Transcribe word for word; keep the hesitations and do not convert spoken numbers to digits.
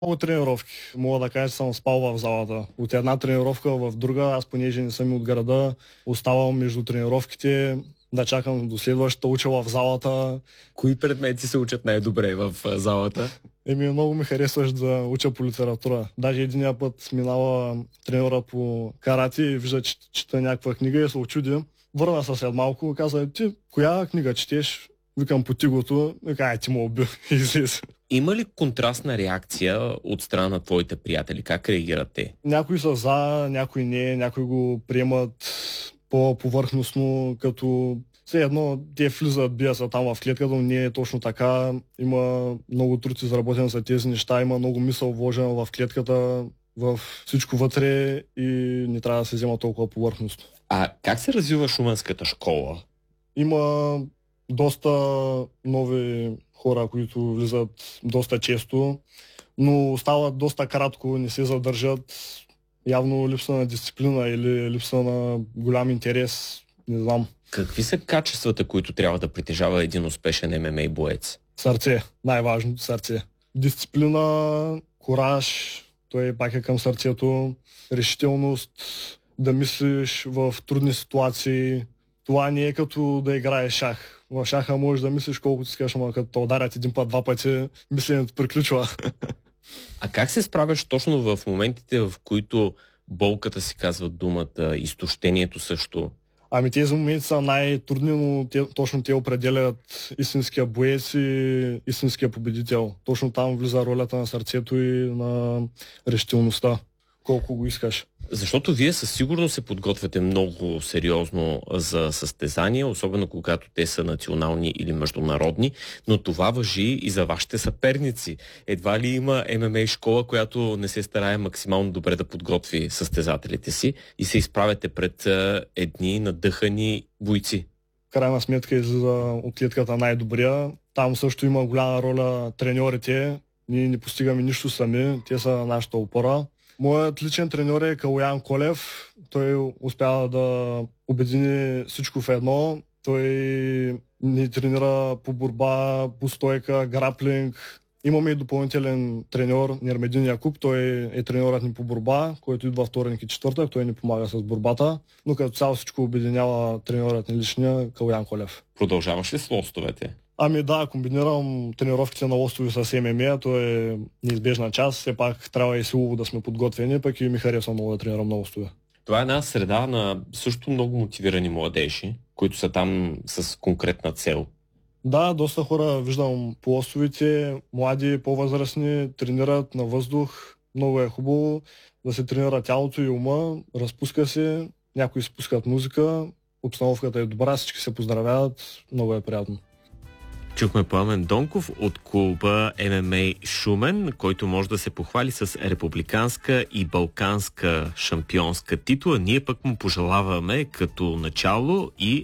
Много тренировки. Мога да кажа, че съм спал в залата. От една тренировка в друга, аз понеже не съм от града, оставам между тренировките, да чакам до следващата, уча в залата. Кои предмети се учат най-добре в а, залата? Еми, много ми харесваш да уча по литература. Даже един път минава треньора по карате и вижда, че чета някаква книга и се очуди. Върна се след малко, каза: ти коя книга четеш? Викам: по тигото. Вика: ай, ти му убил. И излезе. Има ли контрастна реакция от страна на твоите приятели? Как реагират те? Някои са за, някои не, някои го приемат по-повърхностно, като все едно те влизат, бият са там в клетката, но не е точно така. Има много труд изработен за тези неща, има много мисъл вложена в клетката, в всичко вътре и не трябва да се взема толкова повърхностно. А как се развива шуменската школа? Има доста нови хора, които влизат доста често, но остават доста кратко, не се задържат. Явно липса на дисциплина или липса на голям интерес, не знам. Какви са качествата, които трябва да притежава един успешен Ем Ем А боец? Сърце, най-важното сърце. Дисциплина, кураж, той пак е към сърцето, решителност, да мислиш в трудни ситуации. Това не е като да играеш шах. В шаха можеш да мислиш колкото искаш, ама като те ударят един път, два пъти, мисленето приключва. А как се справяш точно в моментите, в които болката си казва думата, изтощението също? Ами тези моменти са най-трудни, но те, точно те определят истинския боец и истинския победител. Точно там влиза ролята на сърцето и на решителността, колко го искаш. Защото вие със сигурност се подготвяте много сериозно за състезания, особено когато те са национални или международни, но това важи и за вашите съперници. Едва ли има Ем Ем А школа, която не се старае максимално добре да подготви състезателите си и се изправяте пред едни надъхани бойци? В крайна сметка излиза от клетката най-добрия. Там също има голяма роля треньорите. Ние не постигаме нищо сами, те са нашата опора. Моят личен треньор е Калоян Колев. Той успява да обедини всичко в едно. Той ни тренира по борба, по стойка, граплинг. Имаме и допълнителен треньор, Нермедин Якуб. Той е треньорът ни по борба, който идва вторник и четвъртък. Той ни помага с борбата. Но като цяло всичко обединява треньорът ни личния, Калоян Колев. Продължаваш ли с лостовете? Ами да, комбинирам тренировките на лостови с Ем Ем А, то е неизбежна част, все пак трябва и силово да сме подготвени, пък и ми харесва много да тренирам на лостове. Това е една среда на също много мотивирани младежи, които са там с конкретна цел. Да, доста хора виждам по лостовите, млади, по-възрастни, тренират на въздух, много е хубаво да се тренира тялото и ума, разпуска се, някои спускат музика, обстановката е добра, всички се поздравяват, много е приятно. Чухме Пламен Донков от клуба Ем Ем А Шумен, който може да се похвали с републиканска и балканска шампионска титла. Ние пък му пожелаваме като начало и